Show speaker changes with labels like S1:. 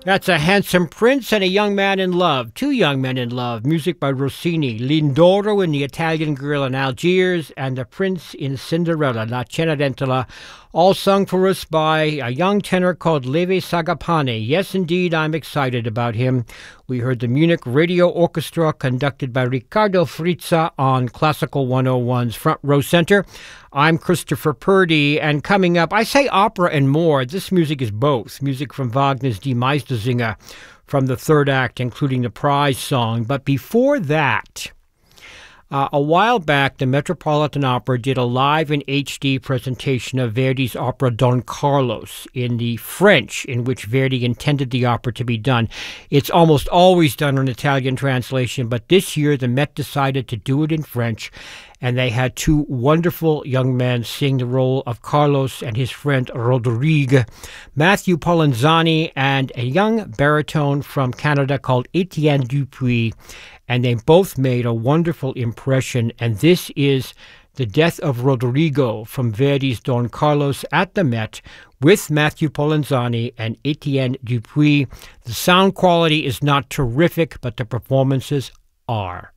S1: That's A Handsome Prince and A Young Man in Love. Two Young Men in Love. Music by Rossini. Lindoro in The Italian Girl in Algiers and The Prince in Cinderella, La Cenerentola, all sung for us by a young tenor called Levi Sagapane. Yes, indeed, I'm excited about him. We heard the Munich Radio Orchestra conducted by Riccardo Frizza on Classical 101's Front Row Center. I'm Christopher Purdy, and coming up, I say opera and more. This music is both. Music from Wagner's Die Meistersinger from the third act, including the prize song. But before that, a while back, the Metropolitan Opera did a live in HD presentation of Verdi's opera Don Carlos in the French in which Verdi intended the opera to be done. It's almost always done in Italian translation, but this year the Met decided to do it in French, and they had two wonderful young men sing the role of Carlos and his friend Rodrigue, Matthew Polenzani, and a young baritone from Canada called Etienne Dupuis. And they both made a wonderful impression. And this is The Death of Rodrigo from Verdi's Don Carlos at the Met with Matthew Polenzani and Etienne Dupuis. The sound quality is not terrific, but the performances are.